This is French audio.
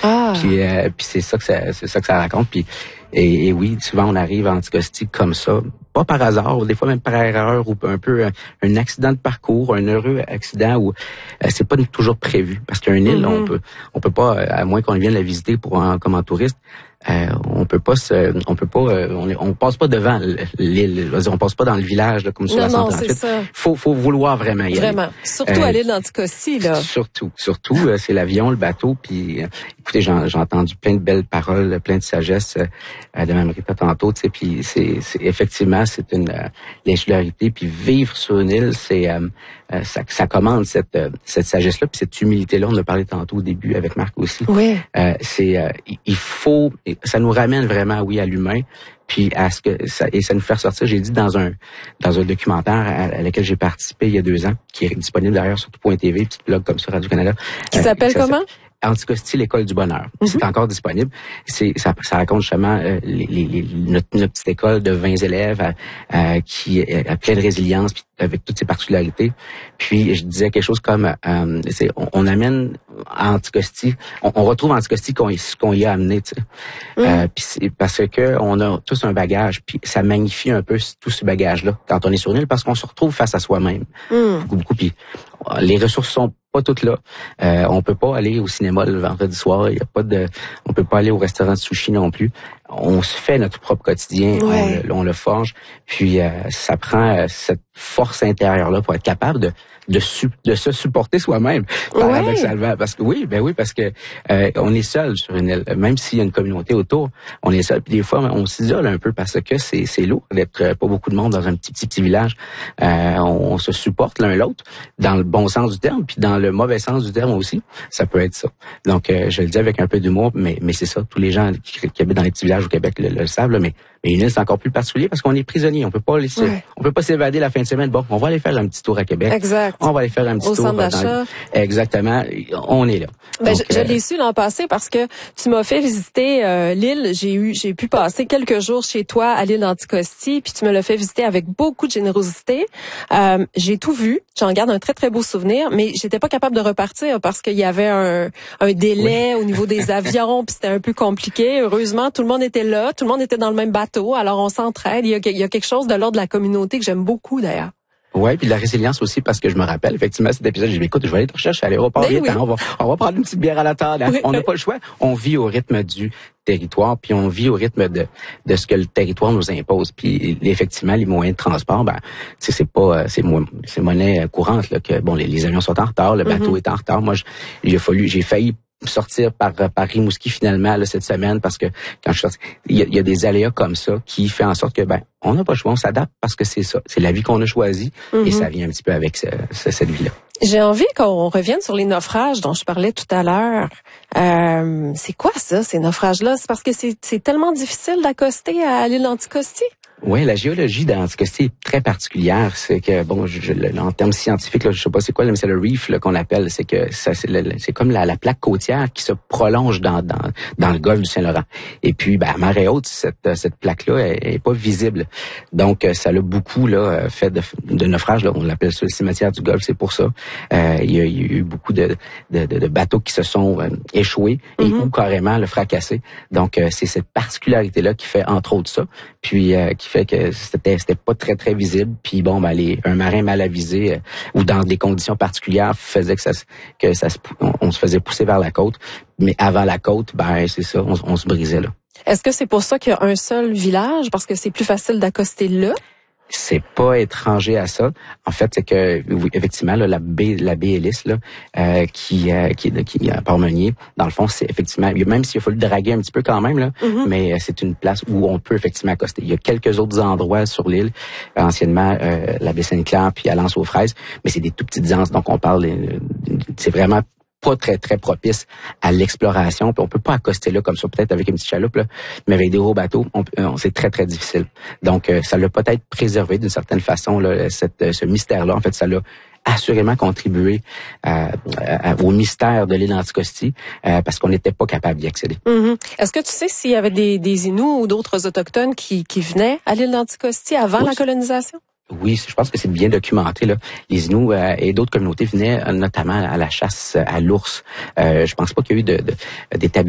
Puis c'est ça que ça raconte. Puis et oui, souvent on arrive à Anticosti comme ça, pas par hasard, ou des fois même par erreur, ou un peu un accident de parcours, un heureux accident où c'est pas toujours prévu. Parce qu'une île, on peut pas, à moins qu'on vienne la visiter comme en touriste, on passe pas devant l'île. On passe pas dans le village là, comme sur la 138. Faut vouloir vraiment y aller. Vraiment. Surtout à l'île d'Anticosti, là. Surtout, c'est l'avion, le bateau. Puis, écoutez, j'ai entendu plein de belles paroles, plein de sagesse de Mme Rita tantôt. Tu sais, puis c'est effectivement c'est l'insularité. Puis vivre sur une île, c'est ça commande cette sagesse-là, puis cette humilité-là. On en a parlé tantôt au début avec Marc aussi. Oui. Il faut, ça nous ramène vraiment, oui, à l'humain, puis à ce que ça nous fait ressortir. J'ai dit dans un documentaire à lequel j'ai participé il y a 2 ans, qui est disponible d'ailleurs sur tout.tv, petit blog comme ça, Radio-Canada. Qui s'appelle comment? Anticosti, l'école du bonheur. C'est encore disponible. Ça raconte justement notre petite école de 20 élèves qui a plein de résilience, puis avec toutes ses particularités. Puis je disais quelque chose comme on amène à Anticosti, on retrouve Anticosti qu'on y a amené, tu sais. Puis c'est parce que on a tous un bagage, puis ça magnifie un peu tout ce bagage-là quand on est sur une île, parce qu'on se retrouve face à soi-même. Beaucoup. Puis les ressources sont pas toutes là. On peut pas aller au cinéma le vendredi soir. On peut pas aller au restaurant de sushi non plus. On se fait notre propre quotidien. Ouais. On le forge. Puis ça prend cette force intérieure-là pour être capable de se supporter soi-même, paradoxalement. Parce que parce que on est seul sur une île, même s'il y a une communauté autour, on est seul. Puis des fois, on s'isole un peu parce que c'est lourd d'être pas beaucoup de monde dans un petit village. On se supporte l'un l'autre dans le bon sens du terme, puis dans le mauvais sens du terme aussi. Ça peut être ça. Donc, je le dis avec un peu d'humour, mais c'est ça. Tous les gens qui habitent dans les petits villages au Québec le savent, là, mais une île, c'est encore plus particulier parce qu'on est prisonnier. On peut pas s'évader la fin de semaine. Bon, on va aller faire un petit tour à Québec. Exact. On va aller faire un petit tour centre d'achat. Exactement. On est là. Ben, donc, je l'ai su l'an passé parce que tu m'as fait visiter l'île. J'ai pu passer quelques jours chez toi à l'île d'Anticosti, puis tu me l'as fait visiter avec beaucoup de générosité. J'ai tout vu. J'en garde un très, très beau souvenir, mais j'étais pas capable de repartir parce qu'il y avait un délai au niveau des avions, puis c'était un peu compliqué. Heureusement, tout le monde était là, tout le monde était dans le même bateau, alors on s'entraide. Il y a quelque chose de l'ordre de la communauté que j'aime beaucoup, d'ailleurs. Ouais, puis de la résilience aussi, parce que je me rappelle, effectivement, cet épisode, j'ai dit, écoute, je vais aller te rechercher à l'aéroport, on va prendre une petite bière à la table. On n'a pas le choix. On vit au rythme du territoire, puis on vit au rythme de ce que le territoire nous impose. Puis effectivement, les moyens de transport, c'est monnaie courante, là, que bon, les avions sont en retard, le bateau est en retard. Moi, j'ai failli sortir par Rimouski finalement là, cette semaine parce que quand je suis sorti, il y a des aléas comme ça qui fait en sorte que on n'a pas le choix, on s'adapte parce que c'est ça, c'est la vie qu'on a choisie et ça vient un petit peu avec cette vie-là. J'ai envie qu'on revienne sur les naufrages dont je parlais tout à l'heure. C'est quoi ça, ces naufrages-là? C'est parce que c'est tellement difficile d'accoster à l'île d'Anticosti? Oui, la géologie d'Anticosti est très particulière. C'est que, bon, en termes scientifiques, là, je sais pas c'est quoi, mais c'est le reef là, qu'on appelle. C'est que c'est comme la plaque côtière qui se prolonge dans le golfe du Saint-Laurent. Et puis, à marée haute, cette plaque-là est pas visible. Donc, ça a beaucoup là fait de naufrages. Là, on l'appelle ça le cimetière du Golfe. C'est pour ça. Il y a eu beaucoup de bateaux qui se sont échoués et ou carrément le fracassés. Donc, c'est cette particularité-là qui fait entre autres ça. Puis qui fait que c'était pas très très visible. Puis bon, un marin mal avisé ou dans des conditions particulières faisait on se faisait pousser vers la côte. Mais avant la côte, c'est ça, on se brisait là. Est-ce que c'est pour ça qu'il y a un seul village parce que c'est plus facile d'accoster là? C'est pas étranger à ça. En fait, c'est que oui, effectivement là, la baie Ellis là, qui est à Port-Meunier, dans le fond, c'est effectivement, même s'il a fallu draguer un petit peu quand même là, mais c'est une place où on peut effectivement accoster. Il y a quelques autres endroits sur l'île, anciennement la baie Sainte-Claire puis à l'Anse-aux-Fraises, mais c'est des tout petites anses, donc on parle, c'est vraiment pas très très propice à l'exploration, puis on peut pas accoster là comme ça, peut-être avec une petite chaloupe là, mais avec des gros bateaux, c'est très très difficile. Donc ça l'a peut-être préservé d'une certaine façon là, ce mystère-là. En fait, ça l'a assurément contribué au mystère de l'île d'Anticosti parce qu'on n'était pas capable d'y accéder. Est-ce que tu sais s'il y avait des Inuits ou d'autres autochtones qui venaient à l'île d'Anticosti avant la colonisation? Oui, je pense que c'est bien documenté là. Les Inuits et d'autres communautés venaient notamment à la chasse à l'ours. Je pense pas qu'il y a eu d'établissement